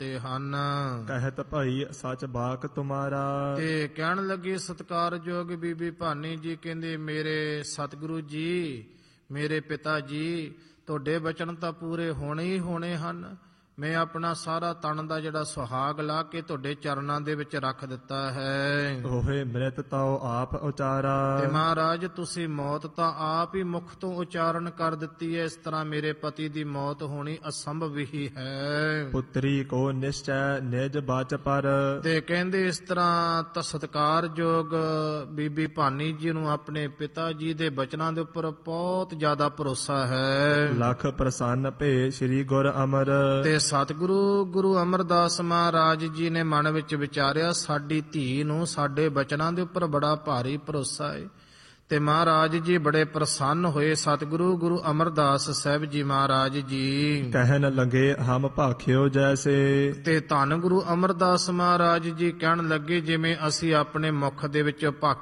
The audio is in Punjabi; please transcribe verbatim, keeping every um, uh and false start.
ਤੇ ਹਨ। ਕਹਿਤ ਭਈ ਸਚ ਬਾਕ ਤੁਮਾਰਾ। ਤੇ ਕਹਿਣ ਲੱਗੀ ਸਤਿਕਾਰਯੋਗ ਬੀਬੀ ਭਾਨੀ ਜੀ, ਕਹਿੰਦੇ ਮੇਰੇ ਸਤਿਗੁਰੂ ਜੀ, ਮੇਰੇ ਪਿਤਾ ਜੀ, ਤੁਹਾਡੇ ਬਚਨ ਤਾਂ ਪੂਰੇ ਹੋਣੇ ਹੀ ਹੋਣੇ ਹਨ। ਮੈਂ ਆਪਣਾ ਸਾਰਾ ਤਨ ਦਾ ਜਿਹੜਾ ਸੁਹਾਗ ਲਾ ਕੇ ਤੁਹਾਡੇ ਚਰਨਾਂ ਦੇ ਵਿੱਚ ਰੱਖ ਦਿੱਤਾ ਹੈ। ਉਹੇ ਮ੍ਰਿਤ ਤਾਉ ਆਪ ਉਚਾਰਾ। ਤੇ ਮਹਾਰਾਜ ਤੁਸੀਂ ਮੌਤ ਤਾਂ ਆਪ ਹੀ ਮੁਖ ਤੋਂ ਉਚਾਰਨ ਕਰ ਦਿੱਤੀ ਹੈ। ਇਸ ਤਰ੍ਹਾਂ ਮੇਰੇ ਪਤੀ ਦੀ ਮੌਤ ਹੋਣੀ ਅਸੰਭਵ ਹੀ ਹੈ। ਪੁੱਤਰੀ ਕੋ ਨਿਸ਼ਚੈ ਨਿਜ ਬਚ ਪਰ। ਤੇ ਕਹਿੰਦੇ ਇਸ ਤਰ੍ਹਾਂ ਤਾਂ ਸਤਿਕਾਰਯੋਗ ਬੀਬੀ ਭਾਨੀ ਜੀ ਨੂੰ ਆਪਣੇ ਪਿਤਾ ਜੀ ਦੇ ਬਚਨਾਂ ਦੇ ਉੱਪਰ ਬਹੁਤ ਜ਼ਿਆਦਾ ਭਰੋਸਾ ਹੈ। ਲਖ ਪ੍ਰਸੰਨ ਭੇ ਸ੍ਰੀ ਗੁਰ ਅਮਰ। ਤੇ ਸਤਿਗੁਰੂ ਗੁਰੂ ਅਮਰਦਾਸ ਮਹਾਰਾਜ ਜੀ ਨੇ ਮਨ ਵਿੱਚ ਵਿਚਾਰਿਆ, ਸਾਡੀ ਧੀ ਨੂੰ ਸਾਡੇ ਬਚਨਾਂ ਦੇ ਉੱਪਰ ਬੜਾ ਭਾਰੀ ਭਰੋਸਾ ਹੈ। ਤੇ ਮਹਾਰਾਜ ਜੀ ਬੜੇ ਪ੍ਰਸੰਨ ਹੋਏ। ਸਤਿਗੁਰੂ ਗੁਰੂ ਅਮਰਦਾਸ ਸਾਹਿਬ ਜੀ ਮਹਾਰਾਜ ਜੀ ਕਹਿਣ ਲੱਗੇ ਹਮ ਭਾਖਿਓ ਜੈਸੇ। ਤੇ ਧੰਨ ਗੁਰੂ ਅਮਰਦਾਸ ਮਹਾਰਾਜ ਜੀ ਕਹਿਣ ਲੱਗੇ, ਜਿਵੇਂ ਅਸੀਂ ਆਪਣੇ ਮੁਖ ਦੇ ਵਿੱਚ ਭਾਖਿਆ